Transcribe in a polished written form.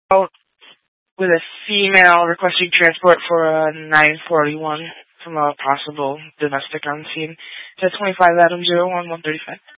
out with a female requesting transport for a 941 from a possible domestic on scene. It's at 25 Adam 01 135.